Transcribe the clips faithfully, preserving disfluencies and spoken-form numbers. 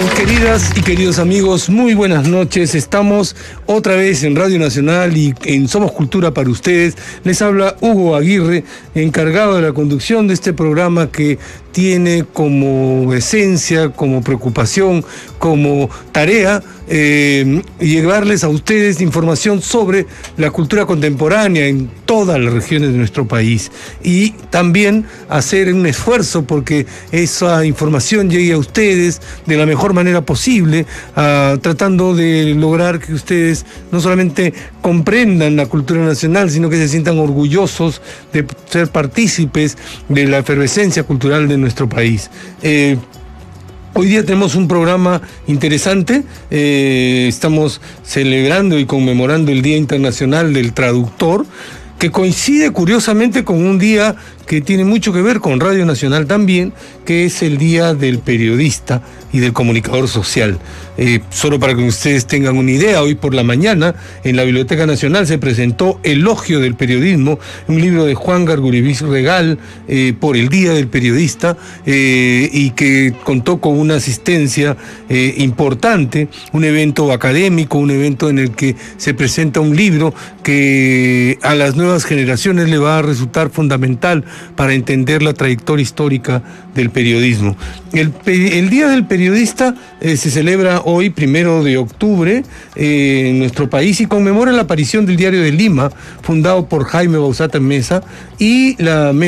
Queridas y queridos amigos, muy buenas noches. Estamos otra vez en Radio Nacional y en Somos Cultura para ustedes. Les habla Hugo Aguirre, encargado de la conducción de este programa que tiene como esencia, como preocupación, como tarea, eh, llevarles a ustedes información sobre la cultura contemporánea en todas las regiones de nuestro país y también hacer un esfuerzo porque esa información llegue a ustedes de la mejor manera posible, uh, tratando de lograr que ustedes no solamente comprendan la cultura nacional, sino que se sientan orgullosos de ser partícipes de la efervescencia cultural de nuestro país. Eh, Hoy día tenemos un programa interesante, eh, estamos celebrando y conmemorando el Día Internacional del Traductor, que coincide curiosamente con un día que tiene mucho que ver con Radio Nacional también, que es el Día del Periodista y del Comunicador Social. Eh, solo para que ustedes tengan una idea, hoy por la mañana en la Biblioteca Nacional se presentó Elogio del Periodismo, un libro de Juan Gargurivis Regal eh, por el Día del Periodista eh, y que contó con una asistencia eh, importante, un evento académico, un evento en el que se presenta un libro que a las nuevas generaciones le va a resultar fundamental para entender la trayectoria histórica del periodismo. El, el Día del Periodista eh, se celebra hoy, primero de octubre, eh, en nuestro país y conmemora la aparición del Diario de Lima, fundado por Jaime Bauzá Mesa, y la, eh,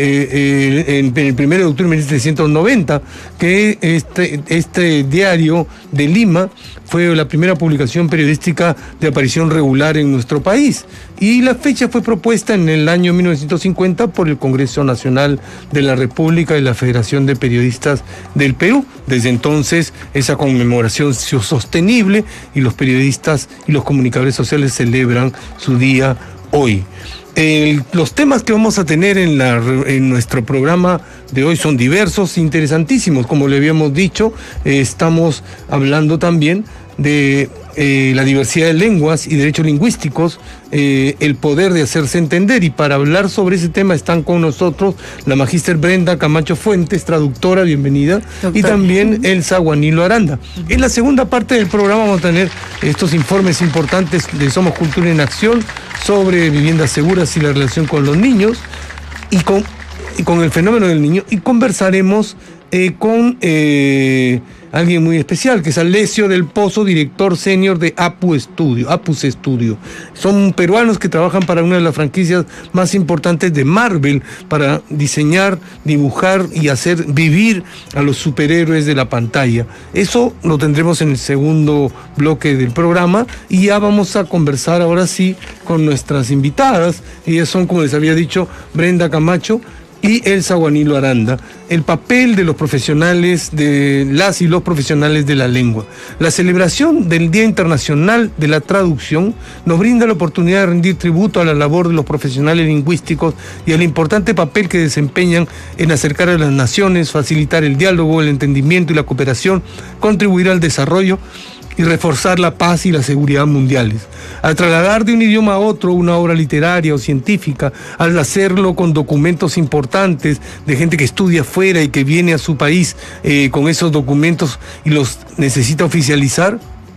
eh, en, en el primero de octubre de mil setecientos noventa, que este, este diario de Lima fue la primera publicación periodística de aparición regular en nuestro país. Y la fecha fue propuesta en el año mil novecientos cincuenta por el Congreso Nacional de la República y la Federación de Periodistas del Perú. Desde entonces, esa conmemoración se hizo sostenible y los periodistas y los comunicadores sociales celebran su día hoy. El, los temas que vamos a tener en, la, en nuestro programa de hoy son diversos, interesantísimos. Como le habíamos dicho, eh, estamos hablando también de eh, la diversidad de lenguas y derechos lingüísticos, eh, el poder de hacerse entender. Y para hablar sobre ese tema están con nosotros la magíster Brenda Camacho Fuentes, traductora, bienvenida, Doctor. Y también Elsa Guanilo Aranda. Uh-huh. En la segunda parte del programa vamos a tener estos informes importantes de Somos Cultura en Acción sobre viviendas seguras y la relación con los niños y con, y con el fenómeno del niño, y conversaremos eh, con eh, alguien muy especial, que es Alessio del Pozo, director senior de Apu Studio, Apus Studio. Son peruanos que trabajan para una de las franquicias más importantes de Marvel, para diseñar, dibujar y hacer vivir a los superhéroes de la pantalla. Eso lo tendremos en el segundo bloque del programa, y ya vamos a conversar ahora sí con nuestras invitadas. Ellas son, como les había dicho, Brenda Camacho y Elsa Guanilo Aranda. El papel de los profesionales, de las y los profesionales de la lengua. La celebración del Día Internacional de la Traducción nos brinda la oportunidad de rendir tributo a la labor de los profesionales lingüísticos y al importante papel que desempeñan en acercar a las naciones, facilitar el diálogo, el entendimiento y la cooperación, contribuir al desarrollo y reforzar la paz y la seguridad mundiales. Al trasladar de un idioma a otro una obra literaria o científica, al hacerlo con documentos importantes de gente que estudia afuera y que viene a su país eh, con esos documentos y los necesita oficializar,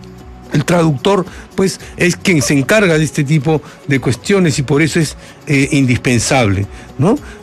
el traductor, pues, es quien se encarga de este tipo de cuestiones y por eso es eh, indispensable, ¿no?